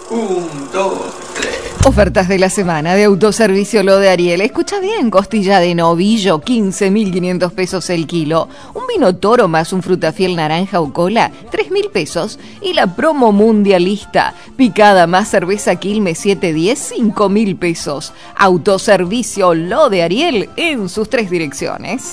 1, 2, 3. Ofertas de la semana de Autoservicio Lo de Ariel. Escucha bien, costilla de novillo, 15.500 pesos el kilo. Un vino toro más un frutafiel naranja o cola, 3.000 pesos. Y la promo mundialista, picada más cerveza Quilmes 710, 5.000 pesos. Autoservicio Lo de Ariel en sus 3 direcciones.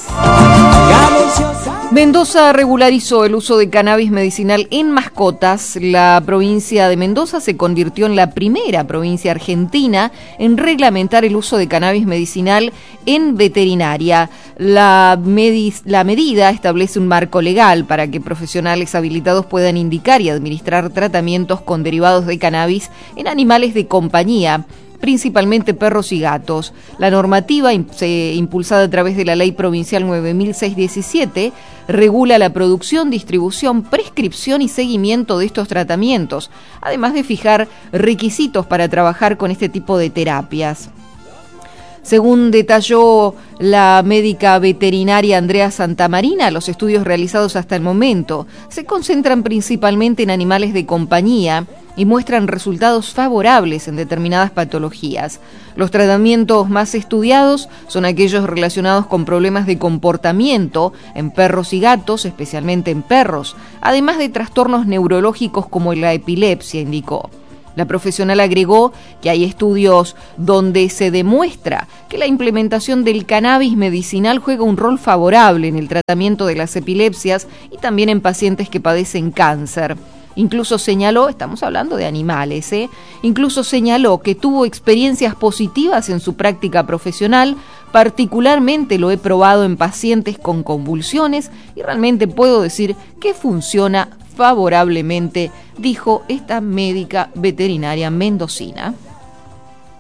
Mendoza regularizó el uso de cannabis medicinal en mascotas. La provincia de Mendoza se convirtió en la primera provincia argentina en reglamentar el uso de cannabis medicinal en veterinaria. La medida establece un marco legal para que profesionales habilitados puedan indicar y administrar tratamientos con derivados de cannabis en animales de compañía, principalmente perros y gatos. La normativa, impulsada a través de la Ley Provincial 9617, regula la producción, distribución, prescripción y seguimiento de estos tratamientos, además de fijar requisitos para trabajar con este tipo de terapias. Según detalló la médica veterinaria Andrea Santamarina, los estudios realizados hasta el momento se concentran principalmente en animales de compañía y muestran resultados favorables en determinadas patologías. Los tratamientos más estudiados son aquellos relacionados con problemas de comportamiento en perros y gatos, especialmente en perros, además de trastornos neurológicos como la epilepsia, indicó. La profesional agregó que hay estudios donde se demuestra que la implementación del cannabis medicinal juega un rol favorable en el tratamiento de las epilepsias y también en pacientes que padecen cáncer. Incluso señaló, estamos hablando de animales, incluso señaló que tuvo experiencias positivas en su práctica profesional, particularmente lo he probado en pacientes con convulsiones y realmente puedo decir que funciona favorablemente, dijo esta médica veterinaria mendocina.